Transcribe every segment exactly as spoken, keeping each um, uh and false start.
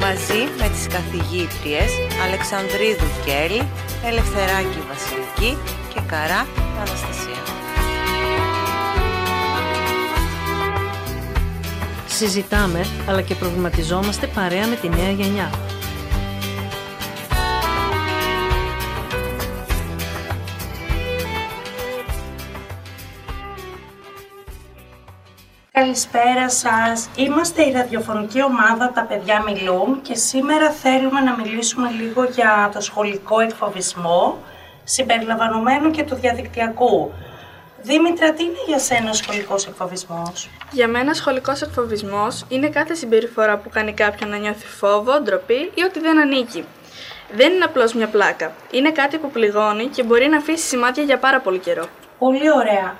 μαζί με τις καθηγήτριες Αλεξανδρίδου Κέλλη, Ελευθεράκη Βασιλική και Καρά Αναστασία. Συζητάμε, αλλά και προβληματιζόμαστε παρέα με τη νέα γενιά. Καλησπέρα σας. Είμαστε η ραδιοφωνική ομάδα «Τα παιδιά μιλούν» και σήμερα θέλουμε να μιλήσουμε λίγο για το σχολικό εκφοβισμό, συμπεριλαμβανομένου και του διαδικτυακού. Δήμητρα, τι είναι για σένα ο σχολικός εκφοβισμός? Για μένα, σχολικός εκφοβισμός είναι κάθε συμπεριφορά που κάνει κάποιον να νιώθει φόβο, ντροπή ή ότι δεν ανήκει. Δεν είναι απλώς μια πλάκα. Είναι κάτι που πληγώνει και μπορεί να αφήσει σημάδια για πάρα πολύ καιρό. Πολύ ωραία.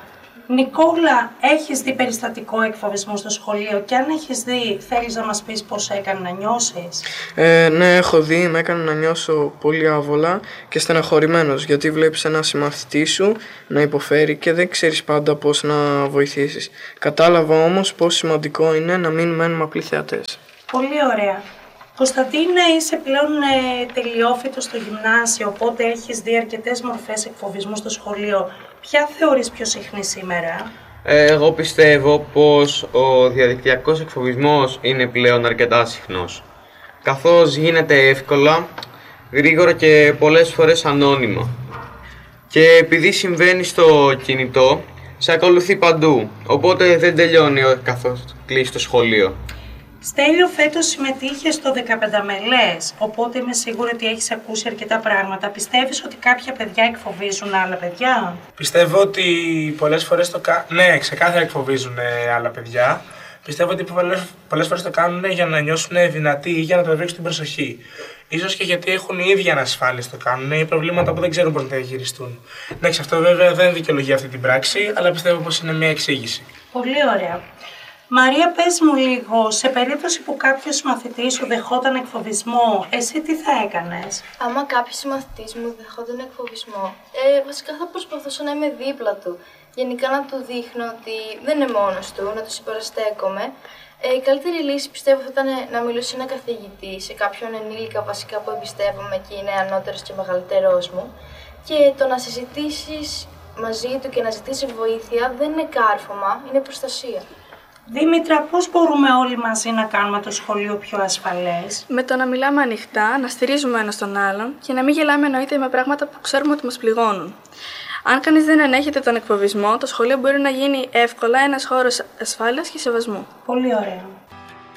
Νικόλα, έχεις δει περιστατικό εκφοβισμό στο σχολείο και αν έχεις δει, θέλεις να μας πεις πώς έκανε να νιώσεις? Ε, ναι, έχω δει, με έκανε να νιώσω πολύ άβολα και στεναχωρημένος, γιατί βλέπεις ένα συμμαθητή σου να υποφέρει και δεν ξέρεις πάντα πώς να βοηθήσεις. Κατάλαβα όμως πόσο σημαντικό είναι να μην μένουμε απλοί θεατές. Πολύ ωραία. Κωνσταντίνα, είσαι πλέον ε, τελειόφοιτος στο γυμνάσιο, οπότε έχεις δει αρκετές μορφές εκφοβισμού στο σχολείο. Ποια θεωρείς πιο συχνή σήμερα? Ε, εγώ πιστεύω πως ο διαδικτυακός εκφοβισμός είναι πλέον αρκετά συχνός, καθώς γίνεται εύκολα, γρήγορα και πολλές φορές ανώνυμα. Και επειδή συμβαίνει στο κινητό, σε ακολουθεί παντού, οπότε δεν τελειώνει καθώς κλείσει το σχολείο. Στέλιο, φέτος συμμετείχες στο δεκαπέντε μελές, οπότε είμαι σίγουρη ότι έχεις ακούσει αρκετά πράγματα. Πιστεύεις ότι κάποια παιδιά εκφοβίζουν άλλα παιδιά? Πιστεύω ότι πολλές φορές το κάνουν. Ναι, ξεκάθαρα εκφοβίζουν άλλα παιδιά. Πιστεύω ότι πολλές, πολλές φορές το κάνουν για να νιώσουν δυνατοί ή για να τραβήξουν την προσοχή. Ίσως και γιατί έχουν οι ίδιοι ανασφάλειες το κάνουν ή προβλήματα που δεν ξέρουν πώς να διαχειριστούν. Εντάξει, αυτό βέβαια δεν δικαιολογεί αυτή την πράξη, αλλά πιστεύω πως είναι μια εξήγηση. Πολύ ωραία. Μαρία, πες μου λίγο, σε περίπτωση που κάποιος μαθητής σου δεχόταν εκφοβισμό, εσύ τι θα έκανες? Άμα κάποιος μαθητής μου δεχόταν εκφοβισμό, ε, βασικά θα προσπαθούσα να είμαι δίπλα του. Γενικά να του δείχνω ότι δεν είναι μόνος του, να του συμπαραστέκομαι. Ε, η καλύτερη λύση πιστεύω θα ήταν να μιλήσω σε έναν καθηγητή, σε κάποιον ενήλικα βασικά που εμπιστεύομαι και είναι ανώτερος και μεγαλύτερός μου. Και το να συζητήσεις μαζί του και να ζητήσει βοήθεια δεν είναι κάρφωμα, είναι προστασία. Δήμητρα, πώς μπορούμε όλοι μαζί να κάνουμε το σχολείο πιο ασφαλές? Με το να μιλάμε ανοιχτά, να στηρίζουμε ένας τον άλλον και να μην γελάμε εννοείται με πράγματα που ξέρουμε ότι μας πληγώνουν. Αν κανείς δεν ενέχεται τον εκφοβισμό, το σχολείο μπορεί να γίνει εύκολα ένας χώρος ασφάλειας και σεβασμού. Πολύ ωραία.